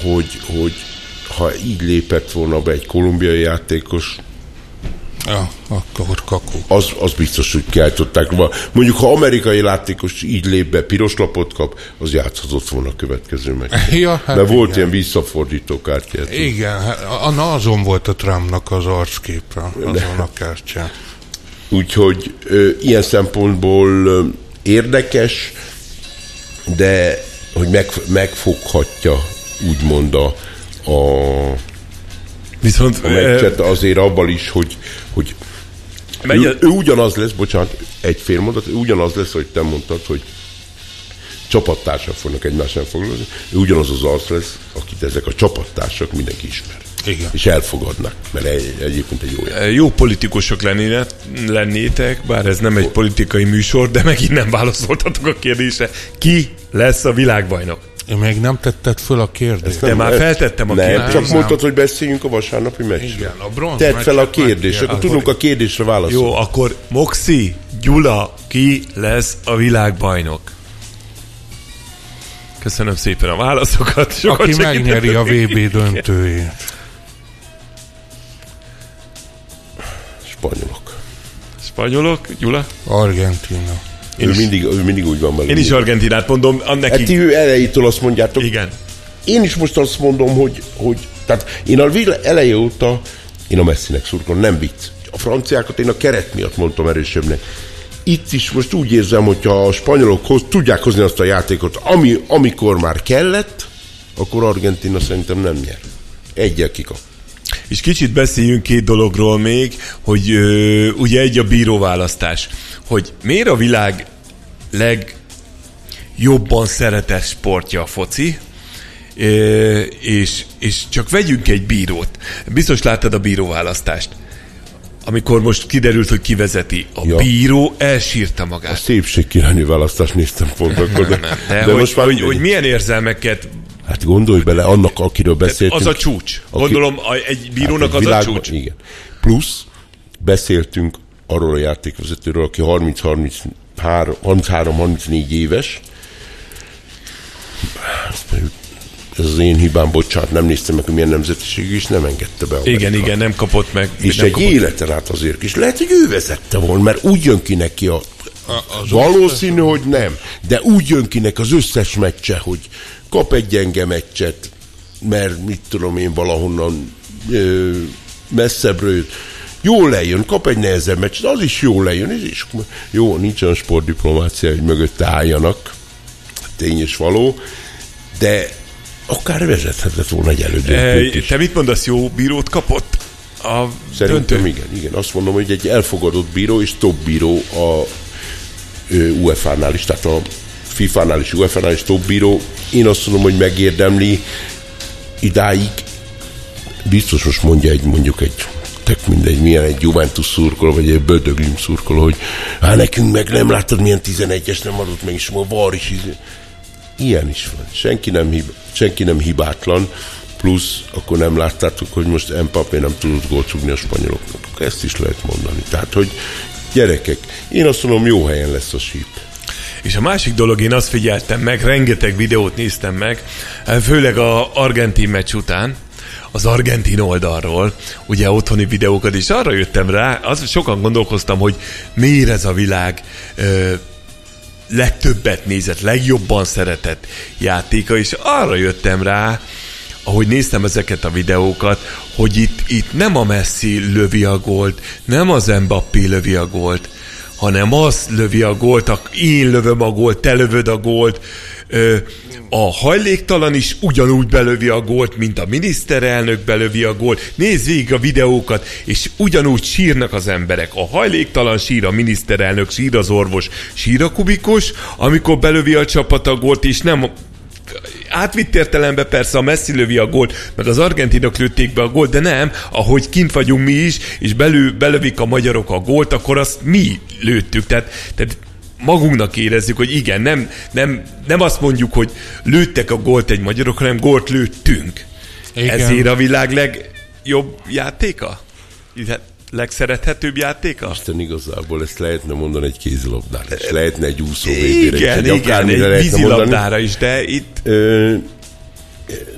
hogy ha így lépett volna be egy kolumbiai játékos, ja, akkor kakó. Az biztos, hogy kiállították. Mondjuk, ha amerikai játékos így lép be, piros lapot kap, az játszhatott volna a következő meccsen. Ja, hát mert volt ilyen visszafordító kártyát. Igen, azon volt a Trumpnak az arcképre, azon a kártyán. Úgyhogy ilyen szempontból érdekes, de hogy megfoghatja úgymond a meccset azért abban is, hogy ő ugyanaz lesz, bocsánat, egy fél mondat, ugyanaz lesz, hogy te mondtad, hogy csapattársak fognak egymásnak foglalkozni, ő ugyanaz az arc lesz, akit ezek a csapattársak mindenki ismer. Igen. És elfogadnak, mert egyébként egy jó jelent. Jó politikusok lennétek, bár ez nem egy politikai műsor, de megint nem válaszoltatok a kérdésre. Ki lesz a világbajnok? Én még nem tetted föl a kérdést. De már feltettem a kérdést. Csak mondtad, hogy beszéljünk a vasárnapi meccsről. Igen, a bronz tedd fel a kérdést, akkor tudunk a kérdésre válaszolni. Jó, akkor Moxi, Gyula, ki lesz a világbajnok? Köszönöm szépen a válaszokat. Aki megnyeri a VB döntőjét. Spanyolok, Gyula? Argentina. Ő mindig úgy van velünk. Én is Argentinát mondom. Hát ti elejétől azt mondjátok. Igen. Én is most azt mondom, hogy tehát én a eleje óta én a Messinek szurkolom, nem vicc. A franciákat én a keret miatt mondtam erősebbnek. Itt is most úgy érzem, hogyha a spanyolok tudják hozni azt a játékot, amikor már kellett, akkor Argentina szerintem nem nyer. Egyel kikap. És kicsit beszéljünk két dologról még, hogy ugye egy a bíróválasztás. Hogy miért a világ legjobban szeretett sportja a foci, és csak vegyünk egy bírót. Biztos láttad a bíróválasztást. Amikor most kiderült, hogy ki vezeti. A bíró elsírta magát. A szépségkirálynő választást néztem pont akkor. De most már hogy milyen érzelmeket... Hát gondolj bele, annak, akiről beszéltünk. Az a csúcs. Gondolom, egy bírónak hát az a csúcs. Igen. Plusz beszéltünk arról a játékvezetőről, aki 33-34 éves. Ez az én hibám, bocsánat, nem néztem meg, hogy milyen nemzetiségű, és nem engedte be. Igen, nem kapott meg. És egy életen át azért is. Lehet, hogy ő vezette volna, mert úgy jön ki neki valószínű, hogy nem. De úgy jön ki neki az összes meccse, hogy kap egy gyenge meccset, mert mit tudom én, valahonnan messzebbről jól lejön, kap egy nehezebb meccset, az is jól lejön, és jó, nincsen sportdiplomácia, hogy mögötte álljanak, tény és való, de akár vezethetett volna egy elődöntőt is. Te mit mondasz, jó bírót kapott? Szerintem igen. Azt mondom, hogy egy elfogadott bíró és top bíró a UEFA-nál is, tehát a FIFA-nál is, UEFA-nál is top bíró. Én azt mondom, hogy megérdemli idáig. Biztos most mondjuk egy tök mindegy, milyen egy Juventus szurkoló, vagy egy Bödöglim szurkoló, hogy nekünk meg nem láttad, milyen 11-es nem adott meg, és ma VAR is. Ilyen is van. Senki nem hibátlan, plusz akkor nem láttátok, hogy most Mbappé nem tudott gólt rúgni a spanyoloknak. Ezt is lehet mondani. Tehát, hogy gyerekek, én azt mondom, jó helyen lesz a síp. És a másik dolog, én azt figyeltem meg, rengeteg videót néztem meg, főleg az argentin meccs után, az argentin oldalról, ugye otthoni videókat, és arra jöttem rá, sokan gondolkoztam, hogy miért ez a világ legtöbbet nézett, legjobban szeretett játéka, és arra jöttem rá, ahogy néztem ezeket a videókat, hogy itt nem a Messi lövi a gólt, nem az Mbappé lövi a gólt, hanem az lövi a gólt, én lövöm a gólt, te lövöd a gólt, a hajléktalan is ugyanúgy belövi a gólt, mint a miniszterelnök belövi a gólt. Nézd végig a videókat, és ugyanúgy sírnak az emberek. A hajléktalan sír, a miniszterelnök sír, az orvos sír, a kubikus, amikor belövi a csapat a gólt, és nem... Átvitt értelemben persze a Messi lövi a gólt, meg az argentinok lőtték be a gólt, de nem, ahogy kint vagyunk mi is, és belövik a magyarok a gólt, akkor azt mi lőttük. Tehát magunknak érezzük, hogy igen, nem azt mondjuk, hogy lőttek a gólt egy magyarok, hanem gólt lőttünk. Igen. Ezért a világ legjobb játéka? Legszerethetőbb játéka? Isten, igazából ezt lehetne mondani egy kézilabdára, és lehetne egy úszó Igen, egy vízilabdára is, de itt...